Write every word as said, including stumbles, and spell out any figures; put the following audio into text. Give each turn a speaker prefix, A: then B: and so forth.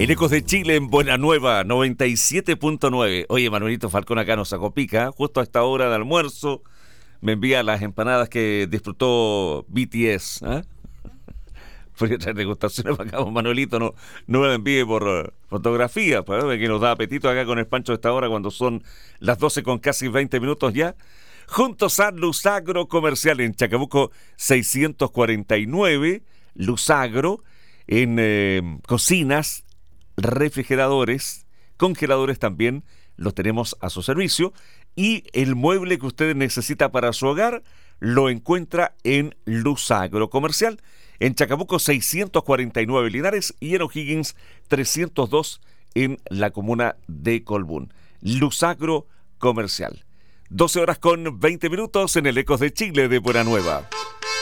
A: En Ecos de Chile, en Buena Nueva, noventa y siete punto nueve. Oye, Manuelito Falcón acá nos sacó pica, ¿eh? Justo a esta hora de almuerzo me envía las empanadas que disfrutó B T S. ¿eh? Porque otras degustaciones para acá, Manuelito, no, no me la envíe por uh, fotografía, pues, ¿eh? Que nos da apetito acá con el Pancho a esta hora cuando son las doce con casi veinte minutos ya. Juntos a Luzagro Comercial en Chacabuco seiscientos cuarenta y nueve, Luzagro, en eh, cocinas, refrigeradores, congeladores también los tenemos a su servicio, y el mueble que usted necesita para su hogar lo encuentra en Luzagro Comercial en Chacabuco seiscientos cuarenta y nueve Linares y en O'Higgins trescientos dos en la comuna de Colbún. Luzagro Comercial. doce horas con veinte minutos en el Ecos de Chile de Buena Nueva.